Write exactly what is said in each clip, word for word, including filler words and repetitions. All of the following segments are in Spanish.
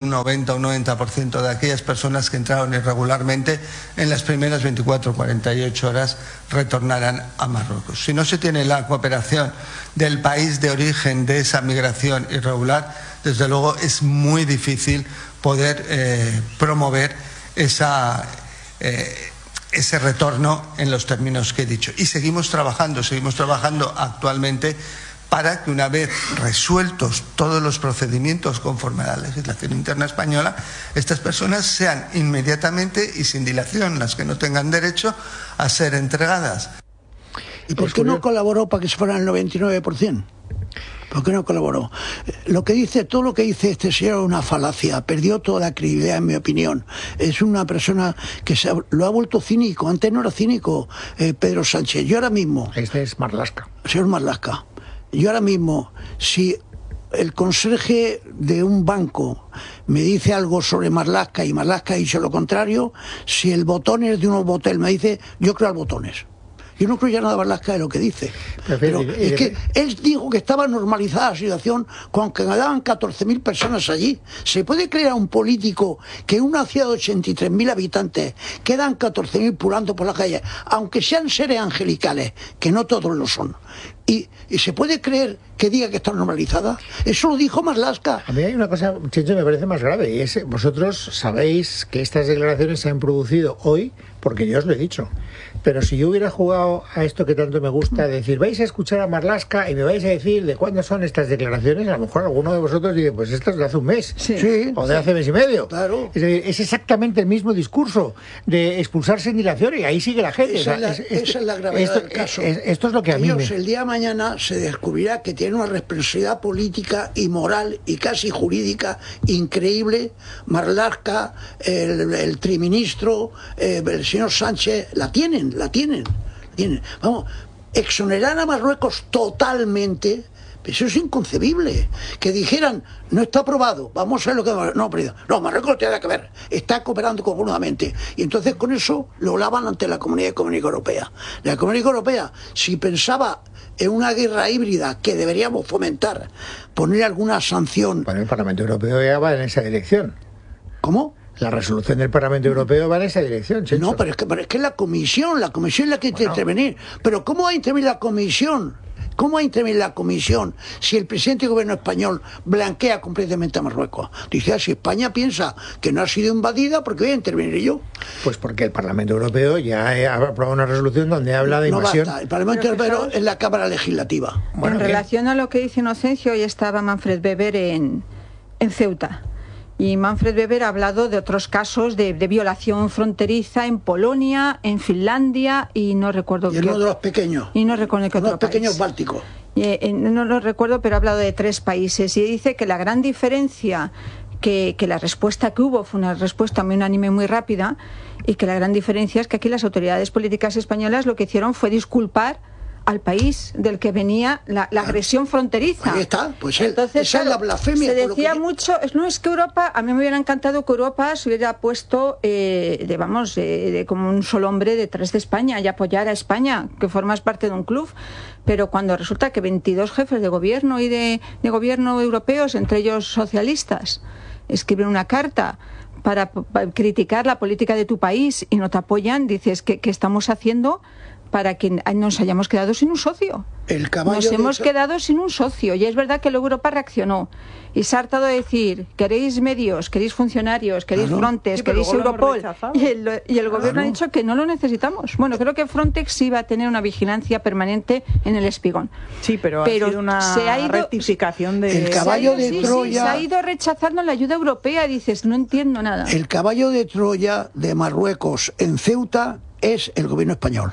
un noventa o un noventa por ciento de aquellas personas que entraron irregularmente en las primeras veinticuatro o cuarenta y ocho horas retornarán a Marruecos. Si no se tiene la cooperación del país de origen de esa migración irregular, desde luego es muy difícil poder eh, promover esa, eh, ese retorno en los términos que he dicho. Y seguimos trabajando, seguimos trabajando actualmente para que una vez resueltos todos los procedimientos conforme a la legislación interna española, estas personas sean inmediatamente y sin dilación, las que no tengan derecho a ser entregadas. ¿Y por qué no colaboró para que se fuera el noventa y nueve por ciento? ¿Por qué no colaboró? Lo que dice, todo lo que dice este señor es una falacia, perdió toda la credibilidad en mi opinión. Es una persona que se ha, lo ha vuelto cínico, antes no era cínico eh, Pedro Sánchez. Yo ahora mismo... Este es Marlaska. Señor Marlaska. Yo ahora mismo, si el conserje de un banco me dice algo sobre Marlaska y Marlaska dice lo contrario, si el Botones de un hotel me dice, yo creo al Botones. Yo no creo ya nada Marlaska de lo que dice. Pero es que él dijo que estaba normalizada la situación con que quedaban catorce mil personas allí. ¿Se puede creer a un político que en una ciudad de ochenta y tres mil habitantes quedan catorce mil pulando por la calle, aunque sean seres angelicales, que no todos lo son? ¿Y, y se puede creer que diga que está normalizada? Eso lo dijo Marlaska. A mí hay una cosa, Chencho, me parece más grave, y es, vosotros sabéis que estas declaraciones se han producido hoy porque yo os lo he dicho. Pero si yo hubiera jugado a esto que tanto me gusta, decir, vais a escuchar a Marlaska y me vais a decir de cuándo son estas declaraciones, a lo mejor alguno de vosotros dice, pues esto es de hace un mes, sí. Sí. o de hace mes y medio. Claro. Es decir, es exactamente el mismo discurso de expulsar sin dilación y ahí sigue la gente. Esa, o sea, es, la, es, esa es la gravedad esto, del caso. Es, esto es lo que a mí Ellos, me... el día de mañana se descubrirá que tiene una responsabilidad política y moral y casi jurídica increíble. Marlaska, el, el triministro, eh, el señor Sánchez, la tienen, la tienen. Tienen. Vamos, exonerar a Marruecos totalmente, eso es inconcebible. Que dijeran, no está aprobado, vamos a ver lo que... No, pero, no, Marruecos no tiene nada que ver, está cooperando conjuntamente. Y entonces con eso lo lavan ante la Comunidad Económica Europea. La Comunidad Europea, si pensaba en una guerra híbrida que deberíamos fomentar, poner alguna sanción... Bueno, el Parlamento Europeo ya va en esa dirección. ¿Cómo? La resolución del Parlamento Europeo va en esa dirección, Chencho. No, pero es que, pero es que la Comisión, la Comisión es la que tiene que intervenir. Pero ¿cómo va a intervenir la Comisión? ¿Cómo va a intervenir la Comisión si el presidente del gobierno español blanquea completamente a Marruecos? Dice, si España piensa que no ha sido invadida, ¿por qué voy a intervenir yo? Pues porque el Parlamento Europeo ya ha aprobado una resolución donde habla de no invasión. Basta. El Parlamento Europeo es la Cámara Legislativa. Bueno, en relación a lo que dice Inocencio, hoy estaba Manfred Weber en, en Ceuta. Y Manfred Weber ha hablado de otros casos de, de violación fronteriza en Polonia, en Finlandia y no recuerdo... Y en uno de los pequeños. Y no recuerdo qué otro los pequeños país. bálticos. Y, eh, no lo recuerdo, pero ha hablado de tres países. Y dice que la gran diferencia, que, que la respuesta que hubo fue una respuesta muy unánime, muy rápida, y que la gran diferencia es que aquí las autoridades políticas españolas lo que hicieron fue disculpar al país del que venía la, la agresión fronteriza. Ahí está, pues él, entonces esa claro, es la blasfemia. Se decía que... mucho, no es que Europa, a mí me hubiera encantado que Europa se hubiera puesto, eh, de, vamos, eh, de, como un solo hombre detrás de España y apoyar a España, que formas parte de un club, pero cuando resulta que veintidós jefes de gobierno y de, de gobierno europeos, entre ellos socialistas, escriben una carta para, para criticar la política de tu país y no te apoyan, dices, ¿qué, qué estamos haciendo para que nos hayamos quedado sin un socio? El caballo nos hemos de... quedado sin un socio, y es verdad que luego Europa reaccionó y se ha hartado de decir, queréis medios, queréis funcionarios, queréis claro. Frontex, sí, queréis Europol, y el, y el gobierno claro. ha dicho que no lo necesitamos. Bueno, creo que Frontex iba a tener una vigilancia permanente en el Espigón. Sí, pero, pero ha sido una se ha ido, rectificación de... El caballo de sí, Troya... Sí, se ha ido rechazando la ayuda europea, dices, no entiendo nada. El caballo de Troya de Marruecos en Ceuta es el gobierno español.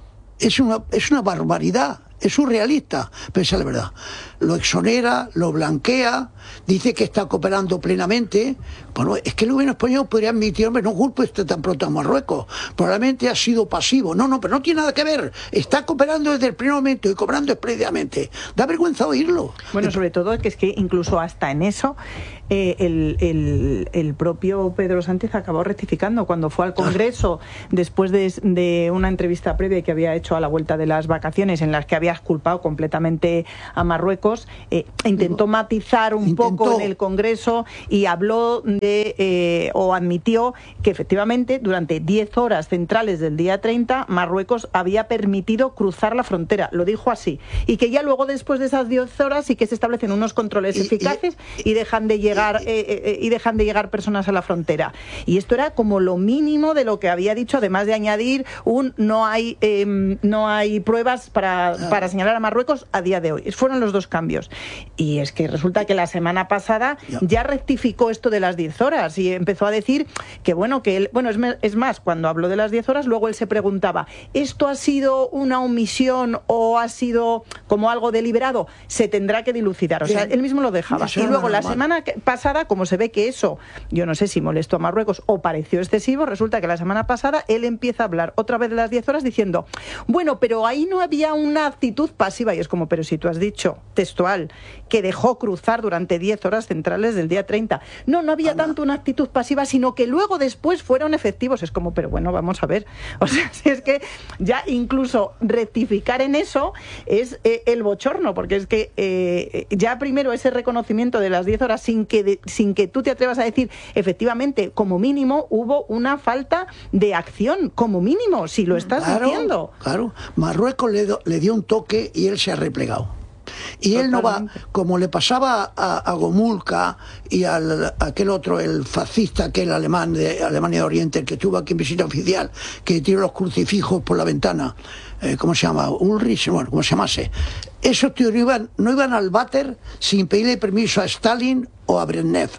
Es una, es una barbaridad, es surrealista, pero esa es la verdad. Lo exonera, lo blanquea, dice que está cooperando plenamente. Bueno, es que el gobierno español podría admitir, hombre, no culpo este tan pronto a Marruecos, probablemente ha sido pasivo. No, no, pero no tiene nada que ver. Está cooperando desde el primer momento y cobrando espléndidamente. Da vergüenza oírlo. Bueno, sobre todo que es que incluso hasta en eso eh, el, el, el propio Pedro Sánchez acabó rectificando cuando fue al Congreso después de, de una entrevista previa que había hecho a la vuelta de las vacaciones en las que había culpado completamente a Marruecos. Marruecos, eh, intentó matizar un intentó. poco en el Congreso y habló de, eh, o admitió que efectivamente durante diez horas centrales del día treinta, Marruecos había permitido cruzar la frontera, lo dijo así, y que ya luego después de esas diez horas sí que se establecen unos controles y, eficaces y, y dejan de llegar y, eh, eh, y dejan de llegar personas a la frontera. Y esto era como lo mínimo de lo que había dicho, además de añadir un no hay eh, no hay pruebas para, para señalar a Marruecos a día de hoy. Fueron los dos cambios. Y es que resulta que la semana pasada ya rectificó esto de las diez horas y empezó a decir que bueno, que él, bueno, es, es más, cuando habló de las diez horas, luego él se preguntaba, ¿esto ha sido una omisión o ha sido como algo deliberado? Se tendrá que dilucidar. O sea, él mismo lo dejaba. Y luego la semana pasada, como se ve que eso, yo no sé si molestó a Marruecos o pareció excesivo, resulta que la semana pasada él empieza a hablar otra vez de las diez horas diciendo, bueno, pero ahí no había una actitud pasiva. Y es como, pero si tú has dicho, textual, que dejó cruzar durante diez horas centrales del día treinta. No, no había Ana. tanto una actitud pasiva, sino que luego después fueron efectivos. Es como, pero bueno, vamos a ver. O sea, si es que ya incluso rectificar en eso es eh, el bochorno, porque es que eh, ya primero ese reconocimiento de las diez horas sin que, de, sin que tú te atrevas a decir, efectivamente, como mínimo hubo una falta de acción, como mínimo, si lo estás claro, diciendo. Claro, Marruecos le, do, le dio un toque y él se ha replegado. Y él no va, como le pasaba a, a Gomulka y al, a aquel otro, el fascista, aquel alemán de Alemania de Oriente, el que estuvo aquí en visita oficial, que tiró los crucifijos por la ventana, eh, ¿cómo se llama? Ulrich, bueno, como se llamase. Esos tíos no iban, no iban al váter sin pedirle permiso a Stalin o a Brezhnev.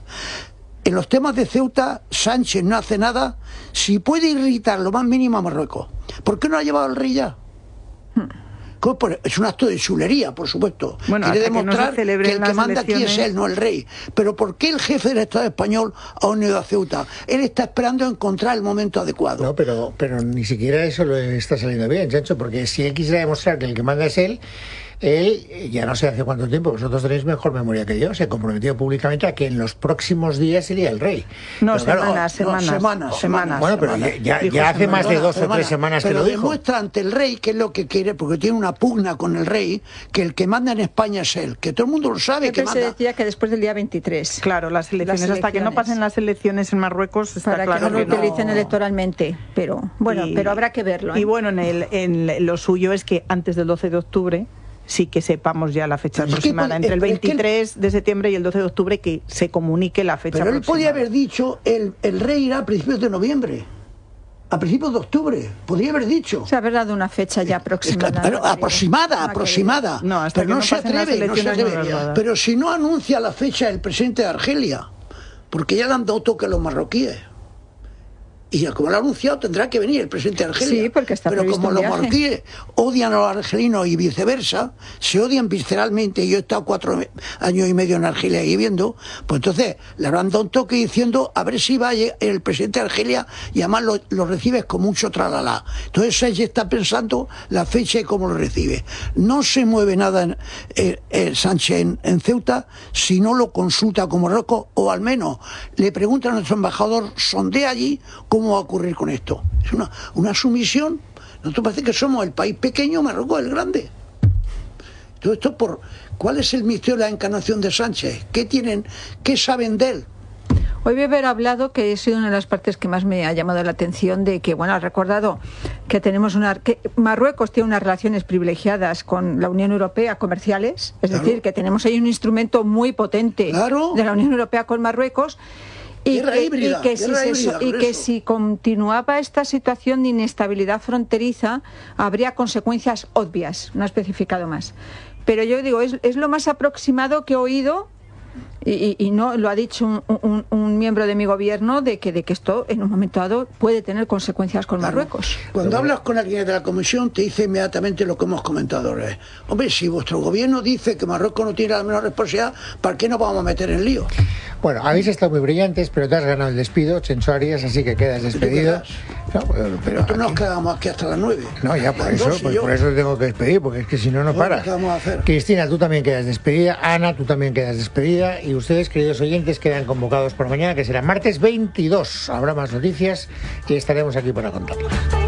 En los temas de Ceuta, Sánchez no hace nada si puede irritar lo más mínimo a Marruecos. ¿Por qué no ha llevado al rey ya? Hmm. Es un acto de chulería, por supuesto. Bueno, quiere demostrar que, no que el que manda aquí es él, no el rey. Pero ¿por qué el jefe del Estado español ha unido a Ceuta? Él está esperando encontrar el momento adecuado. No, pero, pero ni siquiera eso lo está saliendo bien, Sancho, porque si él quisiera demostrar que el que manda es él, él, ya no sé hace cuánto tiempo, vosotros tenéis mejor memoria que yo, se comprometió públicamente a que en los próximos días sería el rey. No, pero, semanas, claro, semanas, no, semanas, semanas. Bueno, pero semanas. ya, ya, ya hace más de dos semanas, o tres semanas pero que lo dijo. Demuestra ante el rey que es lo que quiere, porque tiene una pugna con el rey, que el que manda en España es él, que todo el mundo lo sabe. Que manda. Se decía que después del día veintitrés. Claro, las elecciones, las elecciones. hasta que no pasen las elecciones en Marruecos, está para claro que no lo que utilicen no... electoralmente. Pero bueno, y, pero habrá que verlo. ¿eh? Y bueno, en, el, en lo suyo es que antes del doce de octubre sí que sepamos ya la fecha pero aproximada, es que, entre el veintitrés es que él, de septiembre y el doce de octubre, que se comunique la fecha pero aproximada. Él podía haber dicho, el, el rey irá a principios de noviembre, a principios de octubre, podría haber dicho. Se haber dado una fecha ya aproximada. Pero, aproximada, aproximada. No, hasta pero que no, no se atreve, no se atreve. No pero si no anuncia la fecha el presidente de Argelia, porque ya le han dado toque a los marroquíes. Y como lo ha anunciado, tendrá que venir el presidente de Argelia. Sí, porque está Pero como los marroquíes odian a los argelinos y viceversa, se odian visceralmente. Yo he estado cuatro años y medio en Argelia viviendo, pues entonces le habrán dado un toque diciendo a ver si va el presidente de Argelia y además lo, lo recibes con mucho tralala. Entonces Sánchez está pensando la fecha y cómo lo recibe. No se mueve nada en, eh, eh, Sánchez en, en Ceuta si no lo consulta con Marruecos, o al menos le pregunta a nuestro embajador, sondea allí cómo ¿cómo va a ocurrir con esto? Es una, una sumisión. Nosotros parece que somos el país pequeño, Marruecos el grande. Todo esto por... ¿Cuál es el misterio de la encarnación de Sánchez? ¿Qué tienen? ¿Qué saben de él? Hoy voy a haber hablado, que ha sido una de las partes que más me ha llamado la atención, de que, bueno, ha recordado que tenemos una... que Marruecos tiene unas relaciones privilegiadas con la Unión Europea comerciales, es claro. decir, que tenemos ahí un instrumento muy potente claro. de la Unión Europea con Marruecos. Y que, híbrida, y, que si se, híbrida, y que si continuaba esta situación de inestabilidad fronteriza, habría consecuencias obvias, no ha especificado más. Pero yo digo, es, es lo más aproximado que he oído, y, y, y no lo ha dicho un, un, un miembro de mi gobierno, de que, de que esto en un momento dado puede tener consecuencias con claro. Marruecos. Cuando hablas con alguien de la Comisión te dice inmediatamente lo que hemos comentado ahora. Hombre, si vuestro gobierno dice que Marruecos no tiene la menor responsabilidad, ¿para qué nos vamos a meter en lío? Bueno, habéis estado muy brillantes, pero te has ganado el despido, Chencho Arias, así que quedas despedido. No, pero, pero nosotros nos quedamos aquí hasta las nueve. No, ya por eso, pues por eso te tengo que despedir, porque es que si no, no paras. ¿Qué vamos a hacer? Cristina, tú también quedas despedida. Ana, tú también quedas despedida. Y ustedes, queridos oyentes, quedan convocados por mañana, que será martes veintidós. Habrá más noticias y estaremos aquí para contarlas.